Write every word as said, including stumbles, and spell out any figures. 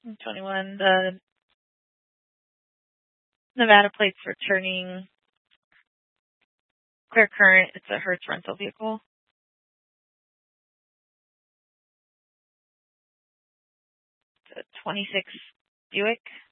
twenty-one. The Nevada plates returning clear current. It's a Hertz rental vehicle. It's a twenty-six Buick.